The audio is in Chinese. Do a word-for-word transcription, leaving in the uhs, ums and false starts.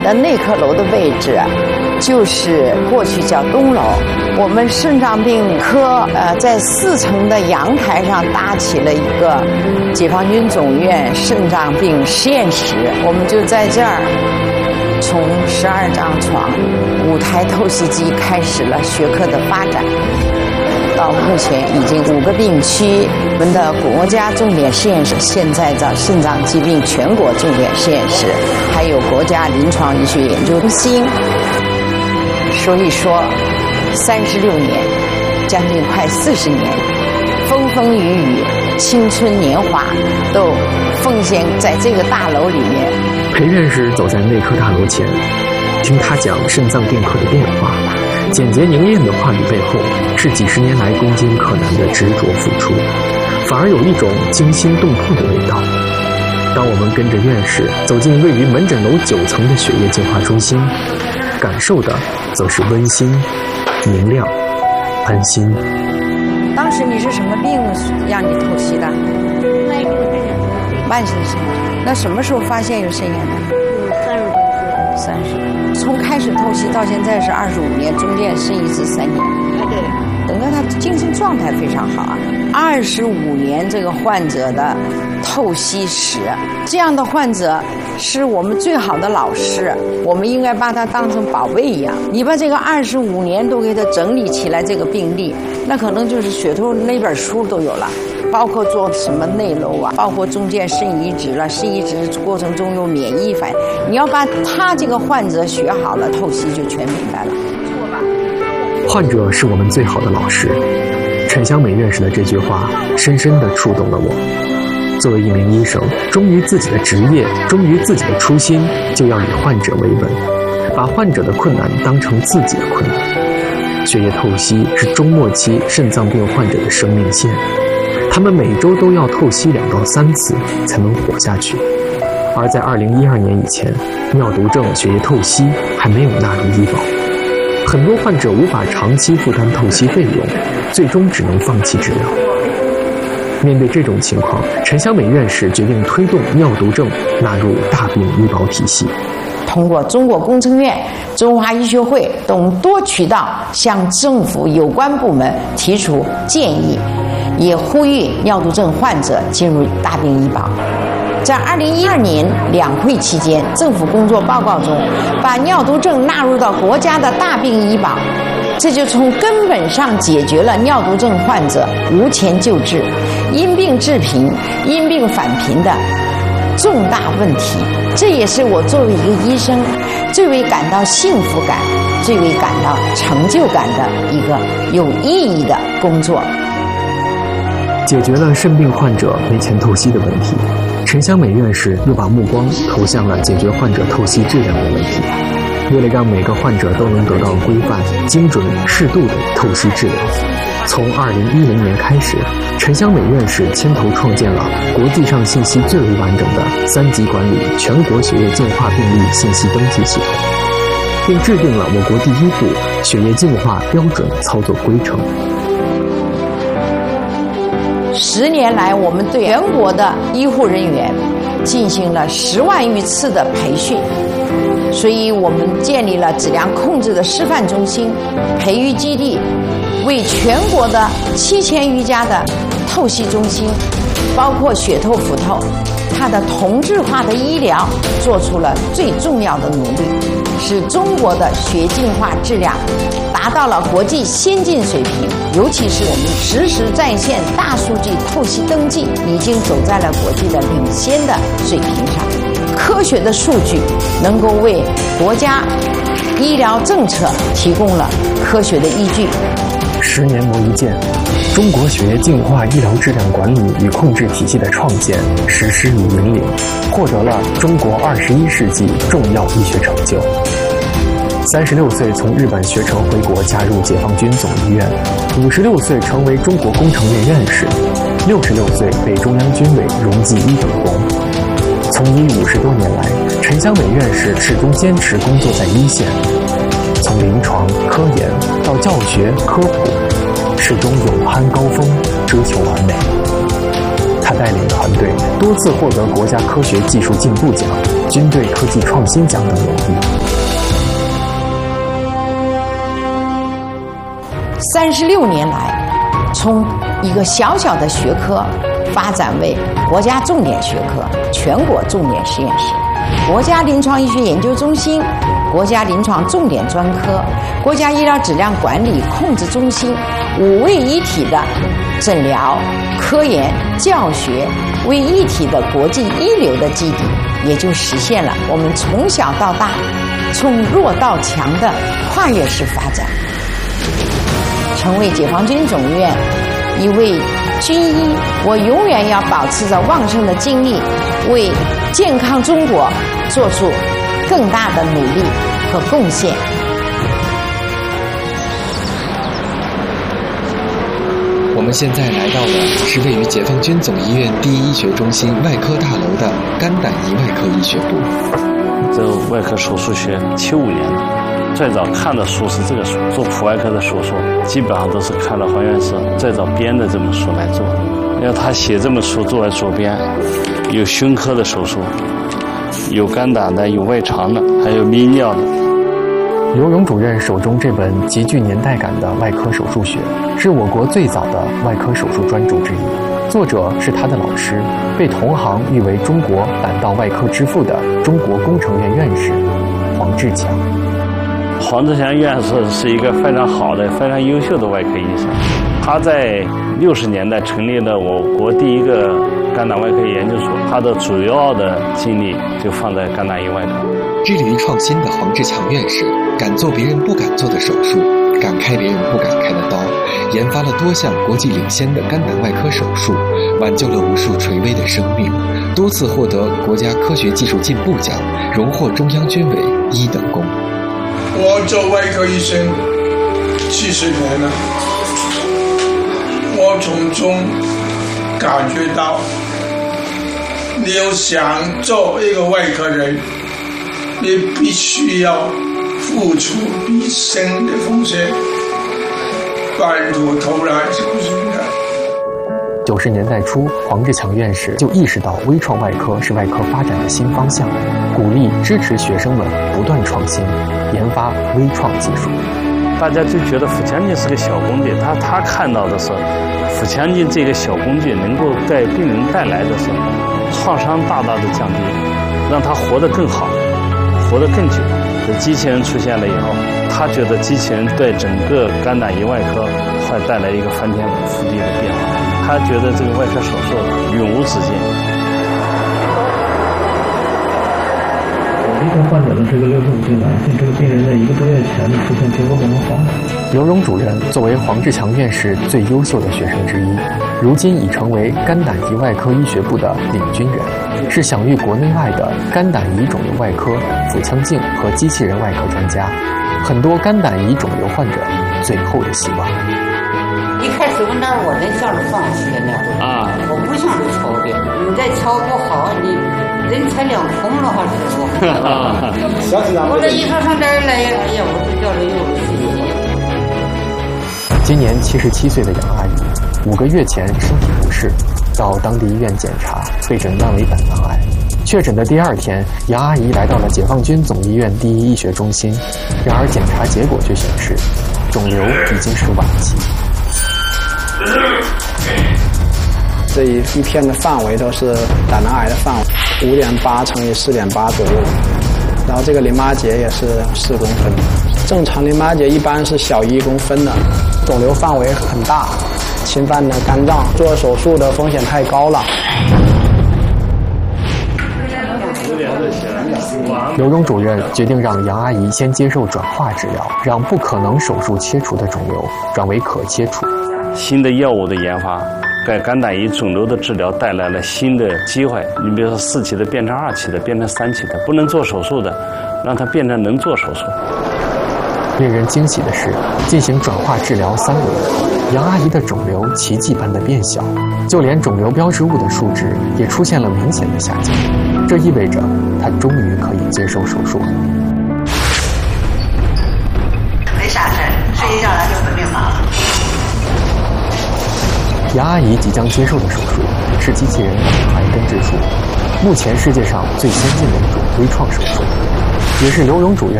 的内科楼的位置，就是过去叫东楼。我们肾脏病科呃在四层的阳台上搭起了一个解放军总院肾脏病实验室，我们就在这儿从十二张床、五台透析机开始了学科的发展。到目前已经五个病区，我们的国家重点实验室，现在的肾脏疾病全国重点实验室，还有国家临床医学研究中心。所以说，三十六年，将近快四十年，风风雨雨，青春年华，都奉献在这个大楼里面。 裴院士走在内科大楼前，听他讲肾脏病科的变化。简洁凝练的话语背后，是几十年来攻坚克难的执着付出，反而有一种惊心动魄的味道。当我们跟着院士走进位于门诊楼九层的血液净化中心，感受的则是温馨、明亮、安心。 当时你是什么病让你透析的？ 慢性肾炎。 慢性肾炎。那什么时候发现有肾炎的？ 三十多岁。 三十。从开始透析到现在是二十五年，中间生一次三年。 对。 等到他精神状态非常好啊，二十五年这个患者的透析史，这样的患者是我们最好的老师，我们应该把他当成宝贝一样。你把这个二十五年都给他整理起来，这个病例，那可能就是血透那本书都有了。包括做什么内瘘啊，包括中间肾移植了，肾移植过程中有免疫反应，你要把他这个患者学好了，透析就全明白了。 患者是我们最好的老师，陈香美院士的这句话深深地触动了我。作为一名医生，忠于自己的职业，忠于自己的初心，就要以患者为本，把患者的困难当成自己的困难。血液透析是中末期肾脏病患者的生命线，他们每周都要透析两到三次才能活下去。而在二零一二年以前，尿毒症血液透析还没有纳入医保，很多患者无法长期负担透析费用，最终只能放弃治疗。面对这种情况，陈香美院士决定推动尿毒症纳入大病医保体系。 通过中国工程院、中华医学会等多渠道向政府有关部门提出建议，也呼吁尿毒症患者进入大病医保。在二零一二年两会期间，政府工作报告中把尿毒症纳入到国家的大病医保，这就从根本上解决了尿毒症患者无钱救治、因病致贫、因病返贫的重大问题。这也是我作为一个医生最为感到幸福感、最为感到成就感的一个有意义的工作。 解决了肾病患者没钱透析的问题，陈香美院士又把目光投向了解决患者透析质量的问题。为了让每个患者都能得到规范、精准、适度的透析治疗，从二零一零年开始，陈香美院士牵头创建了国际上信息最为完整的三级管理全国血液净化病例信息登记系统，并制定了我国第一部血液净化标准操作规程。 十年来，我们对全国的医护人员进行了十万余次的培训，所以我们建立了质量控制的示范中心、培育基地，为全国的七千余家的透析中心，包括血透、腹透，它的同质化的医疗做出了最重要的努力，使中国的血净化质量达到了国际先进水平。尤其是我们实时在线大数据透析登记，已经走在了国际的领先的水平上。科学的数据能够为国家医疗政策提供了科学的依据。 十年磨一剑，中国血液净化医疗质量管理与控制体系的创建、实施与引领，获得了中国二十一世纪重要医学成就。三十六岁从日本学成回国，加入解放军总医院；五十六岁成为中国工程院院士；六十六岁被中央军委荣记一等功。从医五十多年来，陈香美院士始终坚持工作在一线，从临床、科研到教学、科普，始终勇攀高峰，追求完美。他他带领团队多次获得国家科学技术进步奖、军队科技创新奖等荣誉。 三十六年来，从一个小小的学科发展为国家重点学科、全国重点实验室、国家临床医学研究中心、国家临床重点专科、国家医疗质量管理控制中心五位一体的诊疗、科研、教学为一体的国际一流的基地，也就实现了我们从小到大、从弱到强的跨越式发展。成为解放军总院一位军医，我永远要保持着旺盛的精力，为健康中国做出更大的努力和贡献。 我们现在来到的是位于解放军总医院第一医学中心外科大楼的肝胆胰外科医学部。 这外科手术学七五年的。最早看的书是这个书，做普外科的手术，基本上都是看了黄院士最早编的这本书来做。因为他写这本书作为左边，有胸科的手术，有肝胆的，有外肠的，还有泌尿的。 刘荣主任手中这本极具年代感的《外科手术学》，是我国最早的外科手术专著之一。作者是他的老师，被同行誉为中国胆道外科之父的中国工程院院士黄志强。 黄志强院士是一个非常好的、非常优秀的外科医生。他在六十年代成立了我国第一个肝胆外科研究所，他的主要的精力就放在肝胆胰外科。 致力于创新的黄志强院士，敢做别人不敢做的手术，敢开别人不敢开的刀，研发了多项国际领先的肝胆外科手术，挽救了无数垂危的生命，多次获得国家科学技术进步奖，荣获中央军委一等功。 我做外科医生七十年了，我从中感觉到，你要想做一个外科人，你必须要付出毕生的奉献，半途投篮是不行的。 九十年代初，黄志强院士就意识到微创外科是外科发展的新方向，鼓励支持学生们不断创新，研发微创技术。 大家就觉得腹腔镜是个小工具，他他看到的是腹腔镜这个小工具能够给病人带来的是创伤大大的降低，让他活得更好，活得更久。这机器人出现了以后，他觉得机器人对整个肝胆胰外科会带来一个翻天覆地的变化。他觉得这个外科手术永无止境。 这个患者的这个六十五岁男性，这个病人在一个多月前出现结构功能黄疸。 刘荣主任作为黄志强院士最优秀的学生之一，如今已成为肝胆胰外科医学部的领军人，是享誉国内外的肝胆胰肿瘤外科、腹腔镜和机器人外科专家，很多肝胆胰肿瘤患者最后的希望。 一开始我那我真想着放弃了啊，我不想着瞧病，你再瞧不好，你人财两空了，还是说？我这医生上这儿来，哎呀，我就叫人有信心。 今年七十七岁的杨阿姨，五个月前身体不适，到当地医院检查，被诊断为胆囊癌。确诊的第二天，杨阿姨来到了解放军总医院第一医学中心，然而检查结果却显示，肿瘤已经是晚期。 这一一片的范围都是胆囊癌的范围，五点八乘以四点八左右，然后这个淋巴结也是四公分，正常淋巴结一般是小一公分的，肿瘤范围很大，侵犯了肝脏，做手术的风险太高了。 刘荣主任决定让杨阿姨先接受转化治疗，让不可能手术切除的肿瘤转为可切除。 新的药物的研发给肝胆胰肿瘤的治疗带来了新的机会。你比如说四期的变成二期的，变成三期的，不能做手术的，让它变成能做手术。 令人惊喜的是，进行转化治疗三个月后，杨阿姨的肿瘤奇迹般的变小，就连肿瘤标志物的数值也出现了明显的下降。这意味着她终于可以接受手术了。 没啥事儿，睡一觉咱就稳定好了。 杨阿姨即将接受的手术式机器人怀根之术，目前世界上最先进的一种微创手术，也是刘荣主任